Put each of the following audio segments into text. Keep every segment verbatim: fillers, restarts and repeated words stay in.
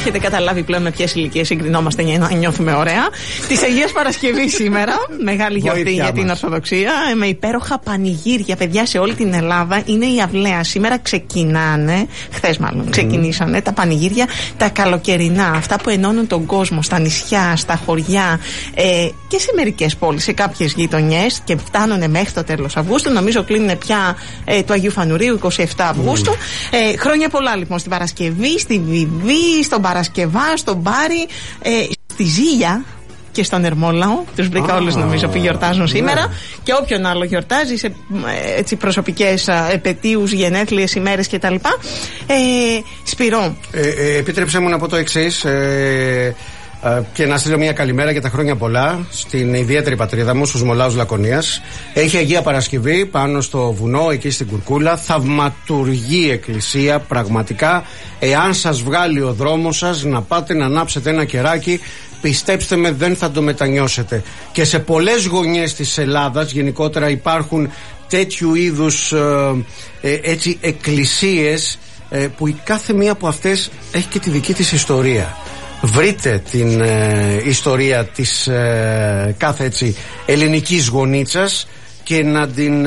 έχετε καταλάβει πλέον με ποιες ηλικίες συγκρινόμαστε για να νιώθουμε ωραία. Της Αγίας Παρασκευής σήμερα, μεγάλη γιορτή για την Ορθοδοξία, με υπέροχα πανηγύρια, παιδιά, σε όλη την Ελλάδα. Είναι η αυλαία. Σήμερα ξεκινάνε, χθες μάλλον, mm. ξεκινήσανε τα πανηγύρια, τα καλοκαιρινά, αυτά που ενώνουν τον κόσμο στα νησιά, στα χωριά ε, και σε μερικές πόλεις, σε κάποιες γειτονιές και φτάνουν μέχρι το τέλος Αυγούστου. Νομίζω κλείνουν πια ε, του Αγίου Φανουρίου εικοστή εβδόμη Αυγούστου. Mm. Ε, χρόνια πολλά λοιπόν στην Παρασκευή, στη Βιβί, στον Παρασκευά, στον Μπάρι, ε, στη Ζήλια και στον Ερμόλαο. Τους βρήκα ah, όλους νομίζω που γιορτάζουν σήμερα. Ναι. Και όποιον άλλο γιορτάζει σε έτσι, προσωπικές επετείους, γενέθλιες ημέρες κτλ. Ε, Σπυρό. Ε, ε, επίτρεψέ μου να πω το εξής. Ε, και να στείλω μια καλημέρα για τα χρόνια πολλά στην ιδιαίτερη πατρίδα μου, στους Μολάους Λακωνίας. Έχει Αγία Παρασκευή πάνω στο βουνό, εκεί στην Κουρκούλα. Θαυματουργή εκκλησία, πραγματικά. Εάν σας βγάλει ο δρόμος σας, να πάτε να ανάψετε ένα κεράκι, πιστέψτε με, δεν θα το μετανιώσετε. Και σε πολλές γωνιές της Ελλάδας γενικότερα υπάρχουν τέτοιου είδους ε, ε, έτσι, εκκλησίες ε, που η κάθε μία από αυτές έχει και τη δική της ιστορία. Βρείτε την ε, ιστορία της ε, κάθε έτσι ελληνικής γωνίτσας και να την,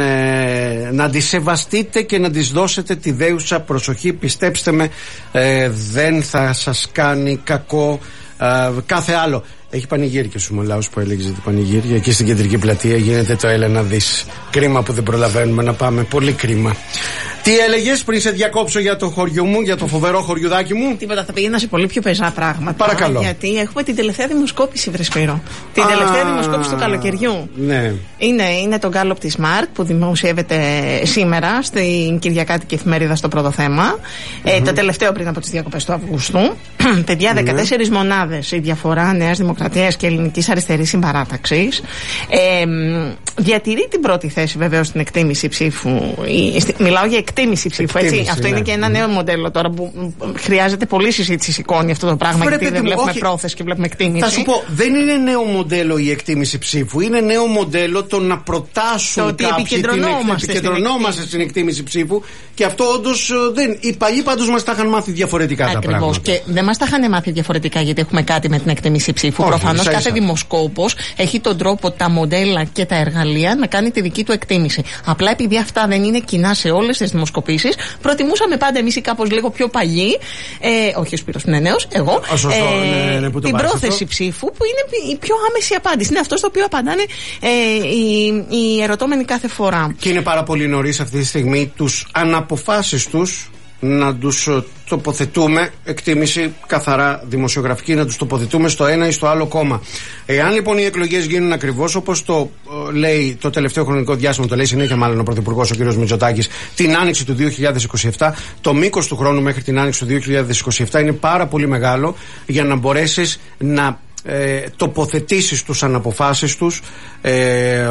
ε, να τη σεβαστείτε και να της δώσετε τη δέουσα προσοχή. Πιστέψτε με, ε, δεν θα σας κάνει κακό ε, κάθε άλλο. Έχει πανηγύρι και στους Μολάους που έλεγε την πανηγύρια. Εκεί στην κεντρική πλατεία γίνεται το έλα να δεις. Κρίμα που δεν προλαβαίνουμε να πάμε. Πολύ κρίμα. Τι έλεγες πριν σε διακόψω για το χωριό μου, για το φοβερό χωριουδάκι μου? Τίποτα, θα πήγαινα σε πολύ πιο πεζά πράγματα. Παρακαλώ. Γιατί έχουμε την τελευταία δημοσκόπηση, βρε Σπύρο. Την Α, τελευταία δημοσκόπηση του καλοκαιριού. Ναι. Είναι, είναι το Γκάλοπ της Μάρκ που δημοσιεύεται σήμερα στην Κυριακάτικη Εφημερίδα στο Πρώτο Θέμα. Mm-hmm. Ε, το τελευταίο πριν από τις διακοπές του Αυγούστου. Παιδιά, δεκατέσσερις mm-hmm. μονάδες η διαφορά Νέας Δημοκρατίας και Ελληνικής Αριστερής Συμπαράταξης. Ε, διατηρεί την πρώτη θέση βεβαίως στην εκτίμηση ψήφου. Μιλάω για εκτίμηση ψήφου, έτσι. Εκτίμηση, αυτό ναι. είναι και ένα νέο μοντέλο τώρα που χρειάζεται πολλή συζήτηση, σηκώνει αυτό το πράγμα. Βρε, γιατί δεν μου, βλέπουμε όχι. πρόθεση και βλέπουμε εκτίμηση. Θα σου πω, δεν είναι νέο μοντέλο η εκτίμηση ψήφου. Είναι νέο μοντέλο το να προτάσουν το κάποιοι την επικεντρωνόμαστε, επικεντρωνόμαστε στην, στην εκτίμηση ψήφου. Και αυτό όντως δεν. Οι παλιοί πάντως μας τα είχαν μάθει διαφορετικά. Ακριβώς. Τα πράγματα. Και δεν μας τα είχαν μάθει διαφορετικά γιατί έχουμε κάτι με την εκτίμηση ψήφου. Προφανώς κάθε δημοσκόπος έχει τον τρόπο, τα μοντέλα και τα εργαλεία να κάνει τη δική του εκτίμηση. Απλά επειδή αυτά δεν είναι κοινά σε όλες τις δημοσκοπήσεις, προτιμούσαμε πάντα εμείς οι κάπως λίγο πιο παλιοί, ε, όχι ο Σπύρος που είναι νέος, εγώ, σωστό, ε, ναι, ναι, που την πρόθεση αυτό. Ψήφου που είναι η πιο άμεση απάντηση. Είναι αυτό στο οποίο απαντάνε ε, οι, οι ερωτώμενοι κάθε φορά. Και είναι πάρα πολύ νωρίς αυτή τη στιγμή τους αναποφάσεις τους να τους τοποθετούμε, εκτίμηση καθαρά δημοσιογραφική, να τους τοποθετούμε στο ένα ή στο άλλο κόμμα. Εάν λοιπόν οι εκλογές γίνουν ακριβώς όπως το ε, λέει το τελευταίο χρονικό διάστημα, το λέει συνέχεια μάλλον ο Πρωθυπουργός ο κ. Μητσοτάκης, την άνοιξη του δύο χιλιάδες είκοσι επτά, το μήκος του χρόνου μέχρι την άνοιξη του δύο χιλιάδες είκοσι επτά είναι πάρα πολύ μεγάλο για να μπορέσεις να Ε, τοποθετήσεις τους αναποφάσεις τους ε,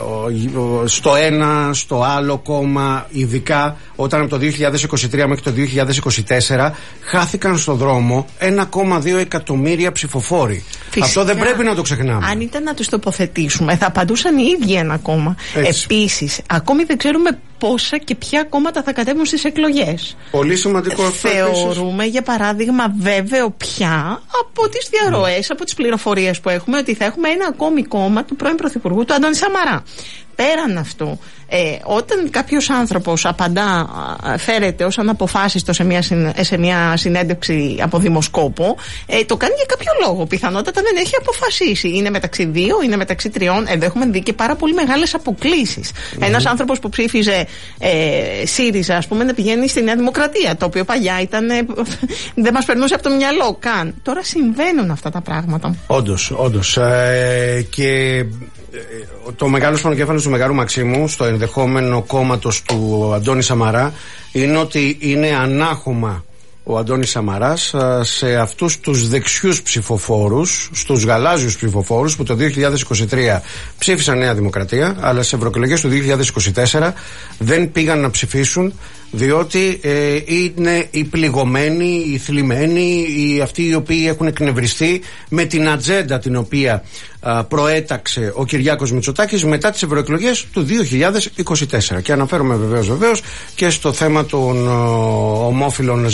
στο ένα, στο άλλο κόμμα, ειδικά όταν από το δύο χιλιάδες είκοσι τρία μέχρι το δύο χιλιάδες είκοσι τέσσερα χάθηκαν στον δρόμο ένα κόμμα δύο εκατομμύρια ψηφοφόροι. Φυσικά, αυτό δεν πρέπει να το ξεχνάμε. Αν ήταν να τους τοποθετήσουμε θα απαντούσαν οι ίδιοι ένα κόμμα. Επίσης, ακόμη δεν ξέρουμε πόσα και ποια κόμματα θα κατέβουν στις εκλογές. Πολύ σημαντικό αυτό. Θεωρούμε για παράδειγμα βέβαιο πια από τις διαρροές, mm. από τις πληροφορίες που έχουμε, ότι θα έχουμε ένα ακόμη κόμμα του πρώην Πρωθυπουργού του Αντώνη Σαμαρά. Πέραν αυτού, ε, όταν κάποιος άνθρωπος απαντά, φέρεται ως αναποφάσιστο σε μια, σε μια συνέντευξη από δημοσκόπο, ε, το κάνει για κάποιο λόγο. Πιθανότατα δεν έχει αποφασίσει. Είναι μεταξύ δύο, είναι μεταξύ τριών. Εδώ έχουμε δει και πάρα πολύ μεγάλες αποκλίσεις. Mm-hmm. Ένας άνθρωπος που ψήφιζε ε, ΣΥΡΙΖΑ, ας πούμε, να πηγαίνει στη Νέα Δημοκρατία, το οποίο παλιά ήταν, ε, δεν μας περνούσε από το μυαλό καν. Τώρα συμβαίνουν αυτά τα πράγματα. Όντως, όντως. Ε, και το μεγάλο σπονοκέφαλος του Μεγάρου Μαξίμου στο ενδεχόμενο κόμματος του Αντώνη Σαμαρά είναι ότι είναι ανάχωμα ο Αντώνης Σαμαράς σε αυτούς τους δεξιούς ψηφοφόρους, στους γαλάζιους ψηφοφόρους που το δύο χιλιάδες είκοσι τρία ψήφισαν Νέα Δημοκρατία, αλλά σε ευρωεκλογές του δύο χιλιάδες είκοσι τέσσερα δεν πήγαν να ψηφίσουν, διότι ε, είναι οι πληγωμένοι, οι θλιμμένοι, οι αυτοί οι οποίοι έχουν εκνευριστεί με την ατζέντα την οποία α, προέταξε ο Κυριάκος Μητσοτάκης μετά τις ευρωεκλογές του δύο χιλιάδες είκοσι τέσσερα. Και αναφέρομαι βεβαίως βεβαίως και στο θέμα των ο, ομόφυλων ζευγαριών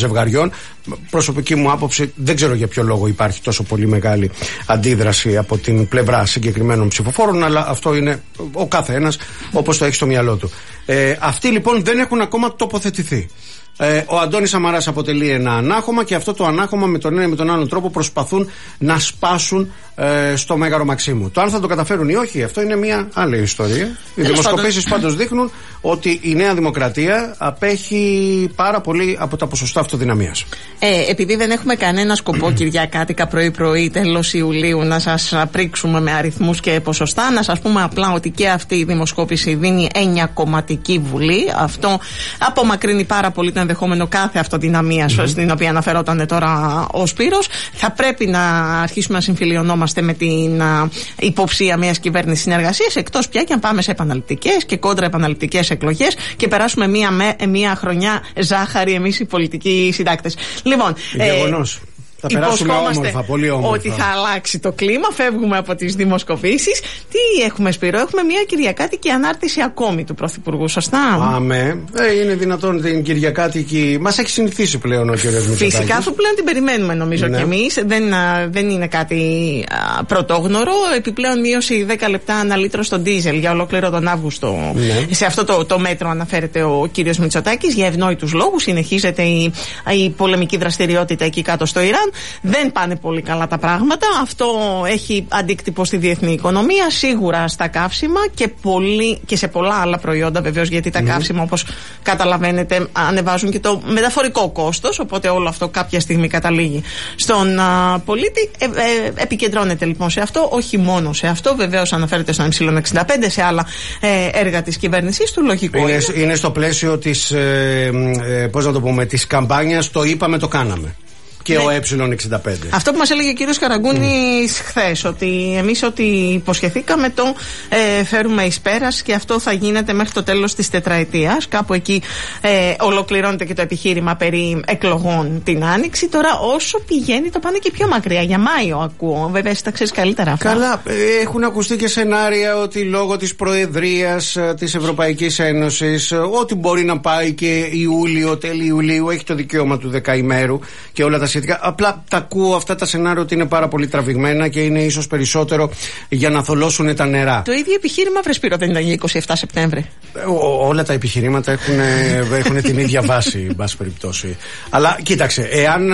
Κρατών. Προσωπική μου άποψη, δεν ξέρω για ποιο λόγο υπάρχει τόσο πολύ μεγάλη αντίδραση από την πλευρά συγκεκριμένων ψηφοφόρων, αλλά αυτό είναι ο κάθε ένας όπως το έχει στο μυαλό του. Ε, αυτοί λοιπόν δεν έχουν ακόμα τοποθετηθεί. Ε, ο Αντώνης Σαμαράς αποτελεί ένα ανάχωμα και αυτό το ανάχωμα με τον ένα ή με τον άλλον τρόπο προσπαθούν να σπάσουν ε, στο Μέγαρο Μαξίμου. Το αν θα το καταφέρουν ή όχι, αυτό είναι μια άλλη ιστορία. Οι δημοσκοπήσεις πάντως δείχνουν ότι η Νέα Δημοκρατία απέχει πάρα πολύ από τα ποσοστά αυτοδυναμίας. Ε, επειδή δεν έχουμε κανένα σκοπό Κυριακάτικα πρωί-πρωί, τέλος Ιουλίου, να σας πρίξουμε με αριθμούς και ποσοστά, να σας πούμε απλά ότι και αυτή η δημοσκόπηση δίνει έννοια κομματική βουλή. Αυτό απομακρύνει πάρα πολύ το ενδεχόμενο κάθε αυτοδυναμίας mm-hmm. στην οποία αναφερόταν τώρα ο Σπύρος. Θα πρέπει να αρχίσουμε να συμφιλιωνόμαστε με την α, υποψία μιας κυβέρνησης συνεργασίας, εκτός πια και αν πάμε σε επαναληπτικές και κόντρα επαναληπτικές εκλογές και περάσουμε μία, με, μία χρονιά ζάχαρη εμείς οι πολιτικοί συντάκτες. Λοιπόν, γεγονός. Ε, Θα περάσουμε όμορφα, πολύ όμορφα. Ότι θα αλλάξει το κλίμα, φεύγουμε από τις δημοσκοπήσεις. Τι έχουμε, Σπύρο? Έχουμε μια Κυριακάτικη ανάρτηση ακόμη του Πρωθυπουργού, σωστά? Πάμε. Ε, είναι δυνατόν την Κυριακάτικη? Μας έχει συνηθίσει πλέον ο κ. Μητσοτάκης. Φυσικά, αφού πλέον την περιμένουμε, νομίζω ναι. και εμείς. Δεν, δεν είναι κάτι α, πρωτόγνωρο. Επιπλέον, μείωση δέκα λεπτά ανά λίτρο στο ντίζελ για ολόκληρο τον Αύγουστο. Ναι. Σε αυτό το, το μέτρο αναφέρεται ο κ. Μητσοτάκης για ευνόητους λόγους. Συνεχίζεται η, η πολεμική δραστηριότητα εκεί κάτω στο Ιράν. Δεν πάνε πολύ καλά τα πράγματα. Αυτό έχει αντίκτυπο στη διεθνή οικονομία, σίγουρα στα καύσιμα και, πολύ, και σε πολλά άλλα προϊόντα, βεβαίως, γιατί τα mm. καύσιμα, όπως καταλαβαίνετε, ανεβάζουν και το μεταφορικό κόστος. Οπότε όλο αυτό κάποια στιγμή καταλήγει στον α, πολίτη. Ε, ε, επικεντρώνεται λοιπόν σε αυτό, όχι μόνο σε αυτό. Βεβαίως αναφέρεται στον ε εξήντα πέντε, σε άλλα ε, έργα της κυβέρνησης του. Λογικό είναι, είναι. είναι στο πλαίσιο της, ε, ε, πώς να το πούμε, της καμπάνιας το είπαμε, το κάναμε. Και ναι. ο ε εξήντα πέντε. Αυτό που μας έλεγε ο κύριος Καραγκούνης mm. χθες, ότι εμείς ό,τι υποσχεθήκαμε το ε, φέρουμε εις πέρας και αυτό θα γίνεται μέχρι το τέλος της τετραετίας. Κάπου εκεί ε, ολοκληρώνεται και το επιχείρημα περί εκλογών την Άνοιξη. Τώρα όσο πηγαίνει το πάνε και πιο μακριά. Για Μάιο ακούω. Βέβαια εσύ τα ξέρεις καλύτερα αυτά. Καλά, ε, έχουν ακουστεί και σενάρια ότι λόγω της Προεδρίας ε, της Ευρωπαϊκής Ένωσης ε, ό,τι μπορεί να πάει και Ιούλιο, τέλη Ιουλίου, έχει το δικαίωμα του δεκαημέρου και όλα τα σχετικά. Απλά τα ακούω αυτά τα σενάρια ότι είναι πάρα πολύ τραβηγμένα και είναι ίσως περισσότερο για να θολώσουν τα νερά. Το ίδιο επιχείρημα, βρε Σπύρο, δεν ήταν για είκοσι επτά Σεπτέμβρη? Ό, όλα τα επιχειρήματα έχουν, έχουν την ίδια βάση, εν πάση περιπτώσει. Αλλά κοίταξε, εάν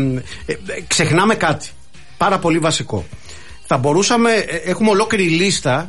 ε, ξεχνάμε κάτι πάρα πολύ βασικό. Θα μπορούσαμε, έχουμε ολόκληρη λίστα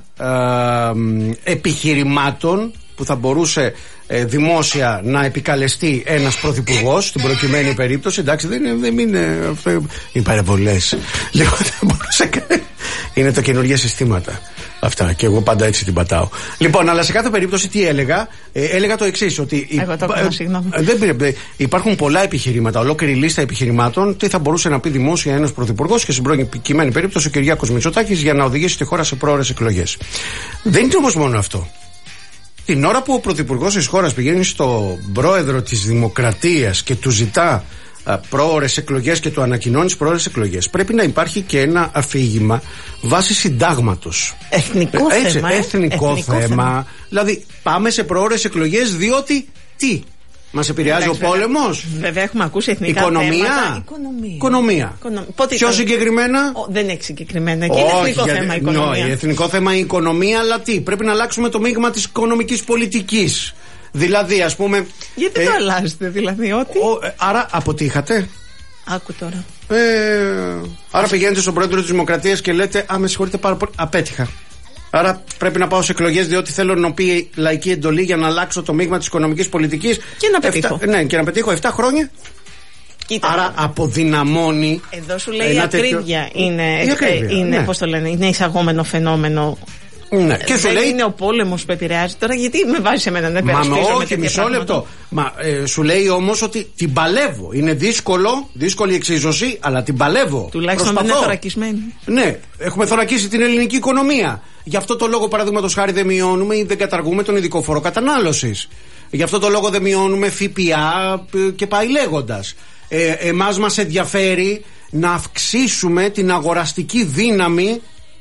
ε, επιχειρημάτων που θα μπορούσε ε, δημόσια να επικαλεστεί ένας πρωθυπουργός στην προκειμένη περίπτωση. Εντάξει, δεν είναι, δεν είναι οι παρεμβολές. Λοιπόν, θα μπορούσε, είναι τα καινούργια συστήματα αυτά και εγώ πάντα έτσι την πατάω. Λοιπόν, αλλά σε κάθε περίπτωση τι έλεγα? Ε, έλεγα το εξής, ότι εγώ το έκανα, συγγνώμη. Δεν, υπάρχουν πολλά επιχειρήματα, ολόκληρη λίστα επιχειρημάτων τι θα μπορούσε να πει δημόσια ένας πρωθυπουργός και στην προκειμένη περίπτωση ο Κυριάκος Μητσοτάκης για να οδηγήσει τη χώρα σε πρόωρες εκλογές. Δεν είναι όμως μόνο αυτό. Την ώρα που ο πρωθυπουργός της χώρας πηγαίνει στο πρόεδρο της Δημοκρατίας και του ζητά πρόωρες εκλογές και του ανακοινώνει πρόωρες εκλογές, πρέπει να υπάρχει και ένα αφήγημα βάσει συντάγματος. Εθνικό Έτσι, θέμα. Ε? Εθνικό, εθνικό θέμα. θέμα. Δηλαδή, πάμε σε πρόωρες εκλογές διότι τι? Μας επηρεάζει ο πόλεμος? Βέβαια, έχουμε ακούσει εθνικά οικονομία. θέματα. Οικονομία. Οικονομία. Οικονομία. Πιο ήταν... συγκεκριμένα. Ο, δεν έχει συγκεκριμένα. Εκεί είναι εθνικό για... θέμα η οικονομία. No, εθνικό θέμα η οικονομία, αλλά τι? Πρέπει να αλλάξουμε το μείγμα της οικονομικής πολιτικής. Δηλαδή, ας πούμε. Γιατί ε, το αλλάζετε, δηλαδή, ότι. Ο, ε, άρα, αποτύχατε. Άκου τώρα. Ε, άρα πηγαίνετε στον πρόεδρο της Δημοκρατίας και λέτε, α, με συγχωρείτε πάρα πολύ, απέτυχα. Άρα πρέπει να πάω σε εκλογές διότι θέλω να πει λαϊκή εντολή για να αλλάξω το μείγμα της οικονομικής πολιτικής. Και να πετύχω. εφτά, ναι, και να πετύχω επτά χρόνια. Κοίτα. Άρα αποδυναμώνει. Εδώ σου λέει η ακρίβεια τέτοιο... είναι, η ακρίβεια, είναι, ναι. πώς το λένε, είναι εισαγόμενο φαινόμενο. Ναι. Και σου δεν λέει... είναι ο πόλεμος που επηρεάζει τώρα, γιατί με βάζει εμένα να περασπίζω. Μα όχι, μισό λεπτό. Μα ε, σου λέει όμως ότι την παλεύω. Είναι δύσκολο, δύσκολη εξίσωση, αλλά την παλεύω. Τουλάχιστον δεν είναι θωρακισμένη. Ναι, έχουμε θωρακίσει την ελληνική οικονομία. Γι' αυτό το λόγο, παραδείγματος χάρη, δεν μειώνουμε ή δεν καταργούμε τον ειδικό φόρο κατανάλωσης. Γι' αυτό το λόγο δεν μειώνουμε ΦΠΑ και πάει λέγοντας. Ε, εμάς μας ενδιαφέρει να αυξήσουμε την αγοραστική δύναμη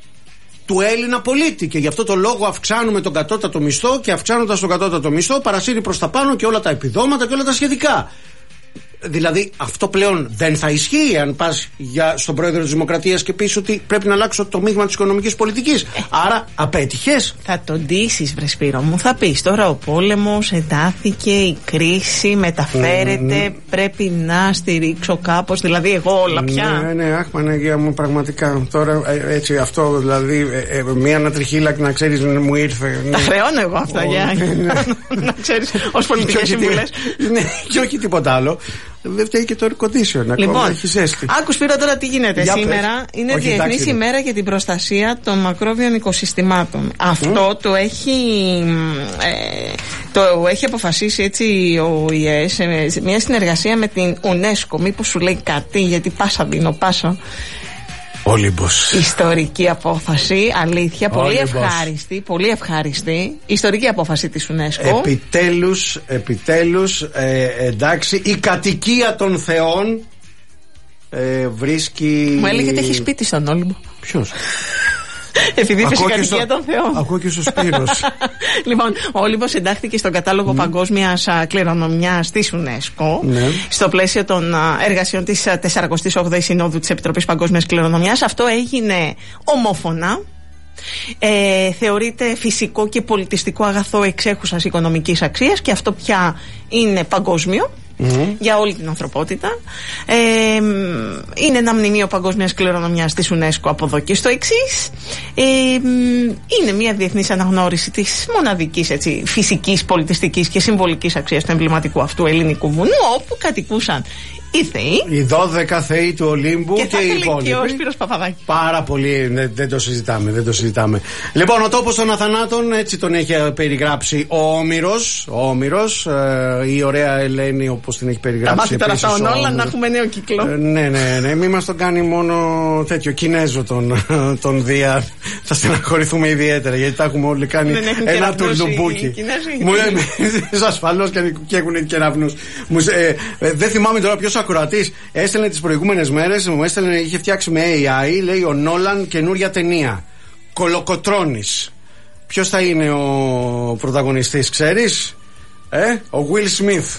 του Έλληνα πολίτη και γι' αυτό το λόγο αυξάνουμε τον κατώτατο μισθό και αυξάνοντας τον κατώτατο μισθό παρασύρει προς τα πάνω και όλα τα επιδόματα και όλα τα σχετικά. Δηλαδή αυτό πλέον δεν θα ισχύει αν πας για, στον πρόεδρο της Δημοκρατίας και πεις ότι πρέπει να αλλάξω το μείγμα της οικονομικής πολιτικής. Ε, Άρα απέτυχες. Θα τον ντύσεις, βρε Σπύρο μου. Θα πεις τώρα ο πόλεμος εντάθηκε, η κρίση μεταφέρεται, mm, πρέπει να στηρίξω κάπως. Δηλαδή εγώ όλα πια. Ναι, ναι, αχ Παναγία μου, πραγματικά τώρα ε, έτσι αυτό δηλαδή ε, ε, μία ανατριχίλα να ξέρεις μου ήρθε. Τα ναι. χρεώνω εγώ αυτά oh, για ναι, ναι. να ξέρεις ως πολιτικές συμβουλές. Ναι, και όχι τίποτα άλλο. Δεν φταίει και το air condition. Λοιπόν, έχει ζέστη. Άκου Σπύρο τώρα τι γίνεται. Για σήμερα πες. είναι Διεθνής ημέρα για την προστασία των μακρόβιων οικοσυστημάτων. Mm. Αυτό το έχει, ε, το έχει αποφασίσει έτσι ο ΙΕ σε μια συνεργασία με την UNESCO. Μήπως σου λέει κάτι, γιατί πάσα δίνω πάσα. Όλυμπος. Ιστορική απόφαση, αλήθεια, πολύ ευχάριστη, πολύ ευχάριστη. Ιστορική απόφαση της UNESCO. Επιτέλους, επιτέλους, ε, εντάξει, η κατοικία των θεών ε, βρίσκει... Μου έλεγε ότι έχει σπίτι στον Όλυμπο. Ποιος? Επειδή είπες η κατοικία των θεών. Ακούω και στο Σπύρος. Λοιπόν, ο Όλυμπος εντάχθηκε στον κατάλογο mm. παγκόσμιας κληρονομιάς της UNESCO, ναι, στο πλαίσιο των εργασιών της σαρανταοκτώ όγδοης Συνόδου της Επιτροπής Παγκόσμιας Κληρονομιάς. Αυτό έγινε ομόφωνα. Ε, θεωρείται φυσικό και πολιτιστικό αγαθό εξέχουσας οικονομικής αξίας και αυτό πια είναι παγκόσμιο. Mm-hmm. Για όλη την ανθρωπότητα. Ε, είναι ένα μνημείο παγκόσμιας κληρονομιάς της UNESCO από εδώ και στο εξής. Ε, είναι μια διεθνής αναγνώριση της μοναδικής έτσι, φυσικής, πολιτιστικής και συμβολικής αξίας του εμβληματικού αυτού ελληνικού βουνού, όπου κατοικούσαν οι θεοί. Οι δώδεκα θεοί του Ολύμπου και, και οι υπόλοιποι. Και ο Σπύρος Παπαδάκη. Πάρα πολύ, δεν, δεν το συζητάμε, δεν το συζητάμε. Λοιπόν, ο τόπος των Αθανάτων, έτσι τον έχει περιγράψει ο Όμηρος. Ο Όμηρος, ε, η ωραία Ελένη, όπως την έχει περιγράψει. Θα μάθει τώρα αυτά ο Νόλαν να έχουμε νέο κύκλο. Ε, ναι, ναι, ναι. Μην μας τον κάνει μόνο τέτοιο Κινέζο τον, τον Δία. Θα στεναχωρηθούμε ιδιαίτερα γιατί τα έχουμε όλοι κάνει ένα τουρλουμπούκι. Μου λένε ασφαλώς και έχουν κεραυνούς. Δεν θυμάμαι τώρα ποιος ακροατής έστελνε τις προηγούμενες μέρες, μου έστελνε, είχε φτιάξει με έι άι, λέει ο Νόλαν καινούρια ταινία. Κολοκοτρώνης. Ποιος θα είναι ο πρωταγωνιστής, ξέρεις? Ε, ο Will Smith.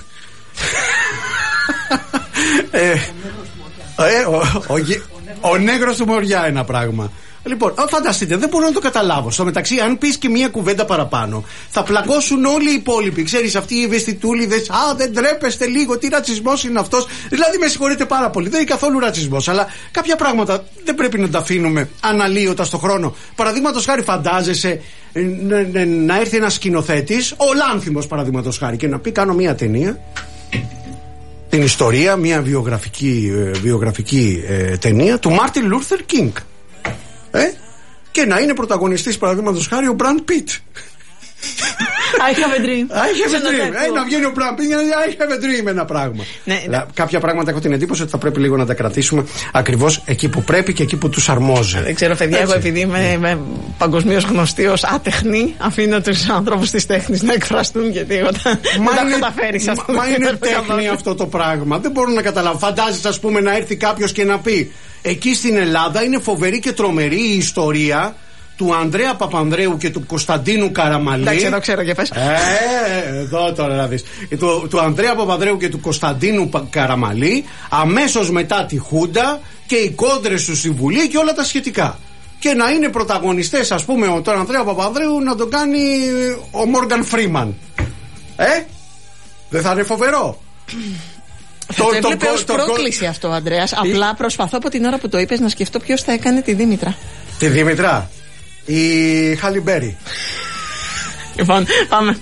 ε, ε, ο, ο, ο, ο νέγρος του Μοριά, ένα πράγμα. Λοιπόν, φανταστείτε, δεν μπορώ να το καταλάβω. Στο μεταξύ, αν πεις και μία κουβέντα παραπάνω, θα πλακώσουν όλοι οι υπόλοιποι. Ξέρεις, αυτοί οι ευαισθητούλιδες, α, δεν τρέπεστε λίγο, τι ρατσισμός είναι αυτός. Δηλαδή, με συγχωρείτε πάρα πολύ, δεν είναι καθόλου ρατσισμός. Αλλά κάποια πράγματα δεν πρέπει να τα αφήνουμε αναλύωτα στο χρόνο. Παραδείγματος χάρη, φαντάζεσαι να, να έρθει ένας σκηνοθέτης, ο Λάνθιμος παραδείγματος χάρη, και να πει: κάνω μία ταινία. Την ιστορία, μία βιογραφική, βιογραφική ε, ταινία του Μάρτιν Λούρθερ Κίνγκ. Ε? Και να είναι πρωταγωνιστής παραδείγματος χάρη ο Μπραντ Πιτ. I have a dream. I have a dream. Ε, να βγαίνει ο Μπραντ Πιτ, I have a dream, ένα πράγμα. Ναι, ναι. Κάποια πράγματα έχω την εντύπωση ότι θα πρέπει λίγο να τα κρατήσουμε ακριβώς εκεί που πρέπει και εκεί που τους αρμόζει. Δεν ξέρω, παιδιά, εγώ επειδή είμαι, είμαι παγκοσμίως γνωστή ως άτεχνη, αφήνω τους άνθρωπους της τέχνης να εκφραστούν, γιατί εγώ τα, μα δεν είναι, τα καταφέρεις. Μα, μα είναι τέχνη αυτό το πράγμα. Δεν μπορώ να καταλάβω. Φαντάζεσαι, ας πούμε, να έρθει κάποιος και να πει: εκεί στην Ελλάδα είναι φοβερή και τρομερή η ιστορία του Ανδρέα Παπανδρέου και του Κωνσταντίνου Καραμαλή. Εντάξει, εδώ ξέρω και πες. Ε, εδώ τώρα να δεις. Του, του Ανδρέα Παπανδρέου και του Κωνσταντίνου Καραμαλή, αμέσως μετά τη Χούντα και οι κόντρες του Συμβουλή και όλα τα σχετικά. Και να είναι πρωταγωνιστές, ας πούμε, ο τον Ανδρέα Παπανδρέου να τον κάνει ο Μόργαν Φρίμαν. Ε, δεν θα είναι φοβερό? Το έβλεπε ως πρόκληση αυτό ο Ανδρέας. Απλά προσπαθώ από την ώρα που το είπες να σκεφτώ ποιος θα έκανε τη Δήμητρα. Τη Δήμητρα? Η Χαλιμπέρι. Λοιπόν, πάμε.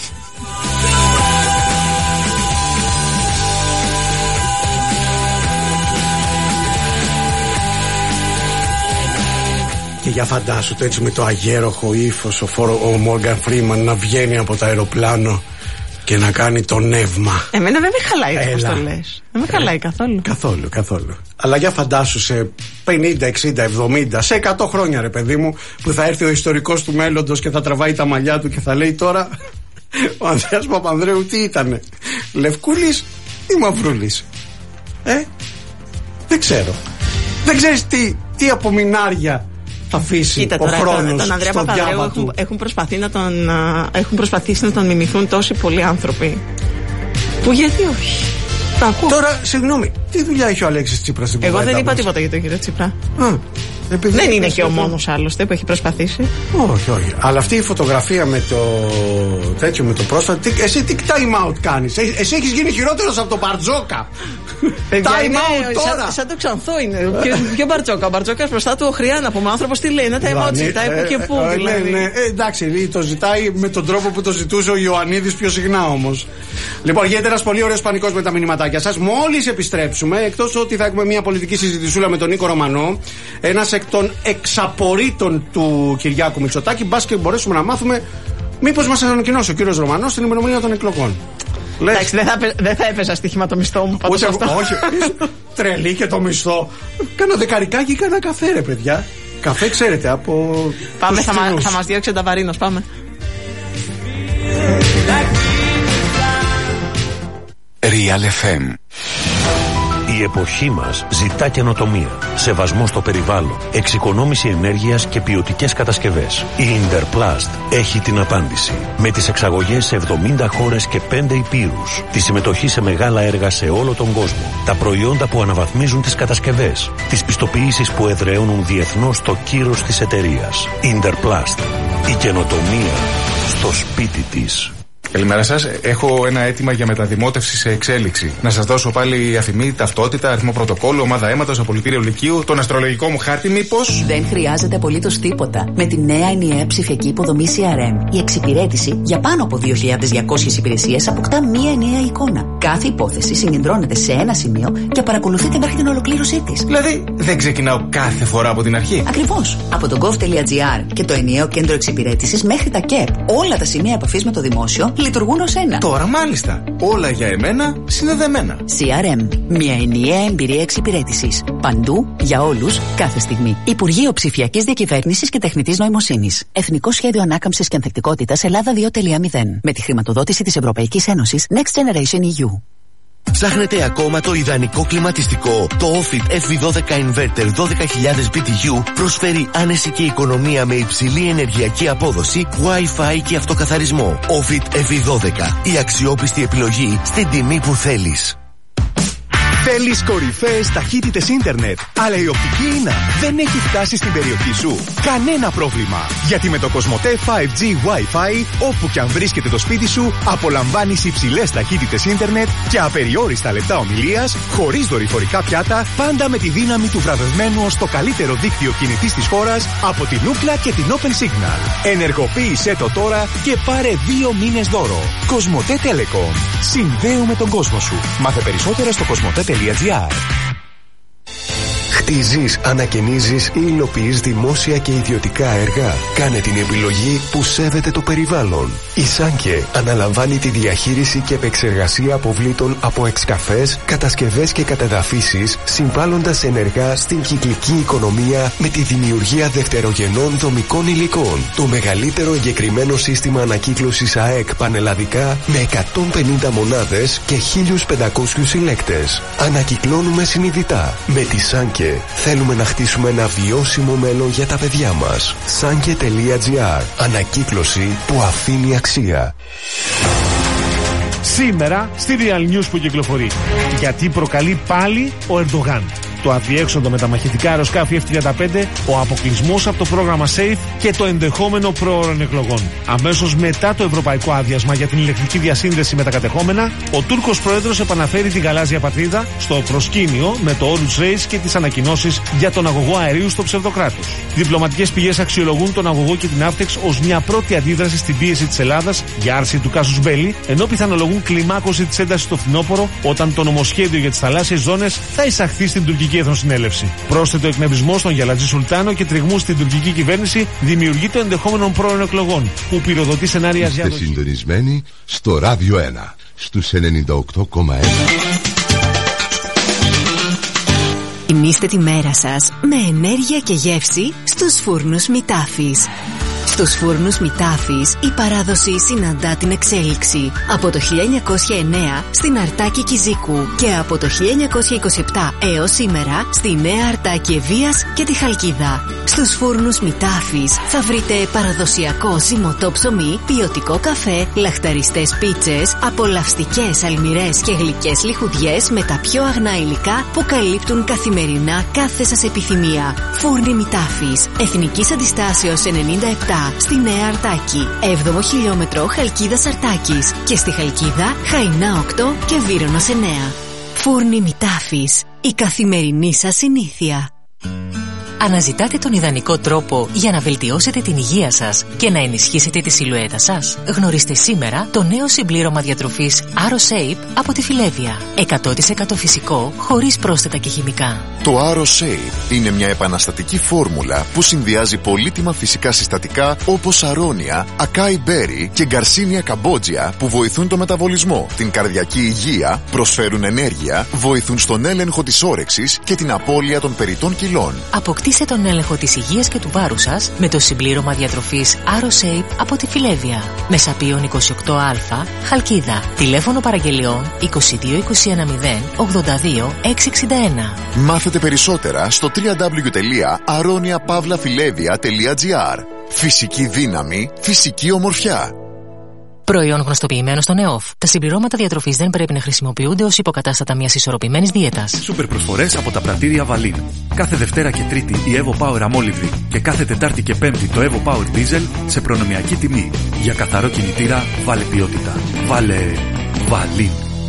Και για φαντάσου το έτσι με το αγέροχο ύφος ο, ο Μόργαν Φρίμαν να βγαίνει από το αεροπλάνο και να κάνει το νεύμα. Εμένα δεν με χαλάει όπως το λες. Δεν με χαλάει καθόλου. Καθόλου, καθόλου. Αλλά για φαντάσου σε πενήντα, εξήντα, εβδομήντα, σε εκατό χρόνια, ρε παιδί μου, που θα έρθει ο ιστορικός του μέλλοντος και θα τραβάει τα μαλλιά του και θα λέει: τώρα ο Ανδρέας Παπανδρέου τι ήτανε, Λευκούλης ή Μαυρούλης? Ε, δεν ξέρω. Δεν ξέρεις τι, τι απομεινάρια θα αφήσει. Κοίτα, ο τώρα, χρόνος τον Ανδρέα στο Παπανδρέου έχουν, έχουν, προσπαθεί να τον, έχουν προσπαθήσει να τον μιμηθούν τόσοι πολλοί άνθρωποι, που γιατί όχι. Τώρα, συγγνώμη, τι δουλειά έχει ο Αλέξης Τσίπρας στην Εγώ κουβέντα δεν είπα μας? τίποτα για τον κύριο Τσίπρα. Α, δεν είναι και ο μόνος άλλωστε που έχει προσπαθήσει. Όχι, όχι. Αλλά αυτή η φωτογραφία με το τέτοιο, με το πρόσφατο. Εσύ τι time out κάνεις? Εσύ έχεις γίνει χειρότερος από τον Μπαρτζόκα. Time out τώρα. Σαν, σαν το Ξανθό είναι. Ποιο Μπαρτζόκα? Ο Μπαρτζόκας μπροστά του ο Χριάν από άνθρωπος τι λέει? Ένα time out ζητάει που και πού. Δηλαδή. Ναι, ναι. Ε, εντάξει, το ζητάει με τον τρόπο που το ζητούσε ο Ιωαννίδης πιο συχνά όμως. Λοιπόν, γίνεται ένας πολύ ωραίος πανικός με τα μηνυματάκια σας. Μόλις επιστρέψουμε, εκτός ότι θα έχουμε μια πολιτική συζητησούλα με τον Νίκο Ρωμανό, ένας εκ των εξαπορρίτων του Κυριάκου Μητσοτάκη, μπας και μπορέσουμε να μάθουμε μήπως μας ανακοινώσει ο κύριος Ρωμανός στην ημερομηνία των εκλογών. Εντάξει, δεν θα, δεν θα έπαιζα στοίχημα το μισθό μου. Ούτε, όχι, τρελή και το μισθό. Κάνα δεκαρικάκι, κάνα καφέ, ρε παιδιά. Καφέ, ξέρετε, από. Πάμε, θα, μα, θα μας διώξει ο Ταβαρίνος, πάμε. Real εφ εμ. Η εποχή μας ζητά καινοτομία, σεβασμό στο περιβάλλον, εξοικονόμηση ενέργειας και ποιοτικές κατασκευές. Η Interplast έχει την απάντηση. Με τις εξαγωγές σε εβδομήντα χώρες και πέντε υπήρους, τη συμμετοχή σε μεγάλα έργα σε όλο τον κόσμο, τα προϊόντα που αναβαθμίζουν τις κατασκευές, τις πιστοποιήσεις που εδραιώνουν διεθνώς το κύρος της εταιρείας. Interplast. Η καινοτομία στο σπίτι της. Καλημέρα σας. Έχω ένα αίτημα για μεταδημότευση σε εξέλιξη. Να σας δώσω πάλι αφημί, ταυτότητα, αριθμό πρωτοκόλλου, ομάδα αίματος, απολυτήριο λυκείου, τον αστρολογικό μου χάρτη, μήπως? Δεν χρειάζεται απολύτως τίποτα. Με τη νέα ενιαία ψηφιακή υποδομή σι αρ εμ, η εξυπηρέτηση για πάνω από δύο χιλιάδες διακόσιες υπηρεσίες αποκτά μία ενιαία εικόνα. Κάθε υπόθεση συγκεντρώνεται σε ένα σημείο και παρακολουθείται μέχρι την ολοκλήρωσή της. Δηλαδή, δεν ξεκινάω κάθε φορά από την αρχή. Ακριβώς. Από το gov.gr και το ενιαίο κέντρο εξυπηρέτησης μέχρι τα ΚΕΠ, όλα τα σημεία επαφής με το δημόσιο λειτουργούν ως ένα. Τώρα μάλιστα. Όλα για εμένα συνδεδεμένα. σι αρ εμ. Μια ενιαία εμπειρία εξυπηρέτησης. Παντού, για όλους, κάθε στιγμή. Υπουργείο Ψηφιακής Διακυβέρνησης και Τεχνητής Νοημοσύνης. Εθνικό Σχέδιο Ανάκαμψης και Ανθεκτικότητας Ελλάδα δύο κόμμα μηδέν. Με τη χρηματοδότηση της Ευρωπαϊκής Ένωσης Next Generation ι γιου. Ψάχνετε ακόμα το ιδανικό κλιματιστικό? Το Ofit εφ βι δώδεκα Inverter δώδεκα χιλιάδες μπι τι γιου προσφέρει άνεση και οικονομία με υψηλή ενεργειακή απόδοση, Wi-Fi και αυτοκαθαρισμό. Ofit εφ βι δώδεκα. Η αξιόπιστη επιλογή στην τιμή που θέλεις. Θέλεις κορυφαίες ταχύτητες ίντερνετ, αλλά η οπτική ίνα δεν έχει φτάσει στην περιοχή σου? Κανένα πρόβλημα, γιατί με το Κοσμοτέ φάιβ τζι Wi-Fi, όπου και αν βρίσκεται το σπίτι σου, απολαμβάνεις υψηλές ταχύτητες ίντερνετ και απεριόριστα λεπτά ομιλίας, χωρίς δορυφορικά πιάτα, πάντα με τη δύναμη του βραβευμένου ως το καλύτερο δίκτυο κινητής της χώρας από την Ookla και την Open Signal. Ενεργοποίησέ το τώρα και πάρε δύο μήνες δώρο. Κοσμοτέ Telecom. Συνδέουμε τον κόσμο σου. Μάθε περισσότερα στο κοσμοτέ τελεία τζι άρ. Χτίζεις, ανακαινίζεις ή υλοποιείς δημόσια και ιδιωτικά έργα? Κάνε την επιλογή που σέβεται το περιβάλλον. Η Σάνκε αναλαμβάνει τη διαχείριση και επεξεργασία αποβλήτων από εξκαφές, κατασκευές και κατεδαφίσεις, συμβάλλοντας ενεργά στην κυκλική οικονομία με τη δημιουργία δευτερογενών δομικών υλικών. Το μεγαλύτερο εγκεκριμένο σύστημα ανακύκλωσης ΑΕΚ πανελλαδικά με εκατόν πενήντα μονάδες και χίλιους πεντακόσιους συλλέκτες. Ανακυκλώνουμε συνειδητά. Με τη Σάνκε θέλουμε να χτίσουμε ένα βιώσιμο μέλλον για τα παιδιά μας. Σάνκε τελεία τζι άρ. Ανακύκλωση που αφήνει αξία. Σήμερα στη Real News που κυκλοφορεί. Γιατί προκαλεί πάλι ο Ερντογάν. Το αδιέξοδο με τα μαχητικά αεροσκάφη εφ τριάντα πέντε, ο αποκλεισμός από το πρόγραμμα SAFE και το ενδεχόμενο προώρων εκλογών. Αμέσως μετά το ευρωπαϊκό άδειασμα για την ηλεκτρική διασύνδεση με τα κατεχόμενα, ο Τούρκος πρόεδρος επαναφέρει τη γαλάζια πατρίδα στο προσκήνιο με το Όρους Reis και τις ανακοινώσεις για τον αγωγό αερίου στο ψευδοκράτος. Διπλωματικές πηγές αξιολογούν τον αγωγό και την Avtex ως μια πρώτη αντίδραση στην πίεση της Ελλάδας για άρση του κάσους Μπέλη, ενώ πιθανολογούν κλιμάκωση της έντασης στο φθινόπωρο όταν το νομοσχέδιο για τις θαλάσσιες ζώνες θα εισαχθεί στην τουρκική Εθνοσυνέλευση. Πρόσθετο εκνευρισμό στον Γιαλατζή Σουλτάνο και τριγμού στην τουρκική κυβέρνηση δημιουργεί το ενδεχόμενο πρόωρων εκλογών που πυροδοτεί σενάρια διάδοση. Είστε συντονισμένοι στο Ράδιο ένα, στους ενενήντα οκτώ κόμμα ένα. Τιμήστε τη μέρα σας με ενέργεια και γεύση στους φούρνους Μητάφης. Στους φούρνους Μητάφης η παράδοση συναντά την εξέλιξη. Από το χίλια εννιακόσια εννέα στην Αρτάκη Κιζίκου και από το χίλια εννιακόσια είκοσι επτά έως σήμερα στη Νέα Αρτάκη Ευβοίας και τη Χαλκίδα. Στους φούρνους Μητάφης θα βρείτε παραδοσιακό ζυμωτό ψωμί, ποιοτικό καφέ, λαχταριστές πίτσες, απολαυστικές αλμυρές και γλυκές λιχουδιές με τα πιο αγνά υλικά που καλύπτουν καθημερινά κάθε σας επιθυμία. Φούρνοι Μητάφης, Εθνικής Αντιστάσεως ενενήντα επτά στη Νέα Αρτάκη, έβδομο χιλιόμετρο Χαλκίδας Αρτάκης και στη Χαλκίδα Χαϊνά οκτώ και Βύρωνος εννέα. Φούρνοι Μητάφης, η καθημερινή σας συνήθεια. Αναζητάτε τον ιδανικό τρόπο για να βελτιώσετε την υγεία σας και να ενισχύσετε τη σιλουέτα σας? Γνωρίστε σήμερα το νέο συμπλήρωμα διατροφής AroShape από τη Φιλέβια. εκατό τοις εκατό φυσικό, χωρίς πρόσθετα και χημικά. Το AroShape είναι μια επαναστατική φόρμουλα που συνδυάζει πολύτιμα φυσικά συστατικά όπως αρώνια, ακάι μπέρι και γκαρσίνια καμπότζια που βοηθούν το μεταβολισμό, την καρδιακή υγεία, προσφέρουν ενέργεια, βοηθούν στον έλεγχο της όρεξης και την απώλεια των περιττών κιλών. Αποκτήστε τον έλεγχο της υγείας και του βάρους σας με το συμπλήρωμα διατροφής AroShape από τη Φιλέβια. Μεσαπίων είκοσι οκτώ α, Χαλκίδα. Τηλέφωνο παραγγελιών είκοσι δύο είκοσι ένα μηδέν ογδόντα δύο εξακόσια εξήντα ένα. Μάθετε περισσότερα στο double-u double-u double-u τελεία aronia pavla filevia τελεία gr. Φυσική δύναμη, φυσική ομορφιά. Προϊόν γνωστοποιημένο στον ΕΟΦ. Τα συμπληρώματα διατροφής δεν πρέπει να χρησιμοποιούνται ως υποκατάστατα μιας ισορροπημένης δίαιτας. Σούπερ προσφορές από τα πρατήρια Βαλίν. Κάθε Δευτέρα και Τρίτη η Evo Power αμόλυβδη και κάθε Τετάρτη και Πέμπτη το Evo Power Diesel σε προνομιακή τιμή. Για καθαρό κινητήρα βάλε ποιότητα. Βάλε Βαλίν.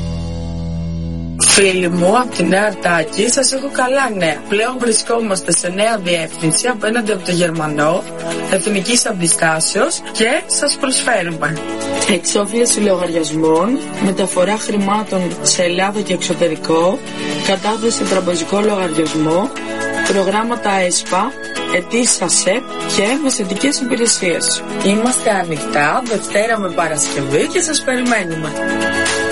Φίλοι μου, από τη Νέα Αρτάκη σας έχω καλά νέα. Πλέον βρισκόμαστε σε νέα διεύθυνση απέναντι από το Γερμανό, Εθνικής Αντιστάσεως και σας προσφέρουμε εξόφληση λογαριασμών, μεταφορά χρημάτων σε Ελλάδα και εξωτερικό, κατάθεση σε τραπεζικό λογαριασμό, προγράμματα ΕΣΠΑ, αιτήσεις ΑΣΕΠ και μεσαιτικές υπηρεσίες. Είμαστε ανοιχτά Δευτέρα με Παρασκευή και σας περιμένουμε.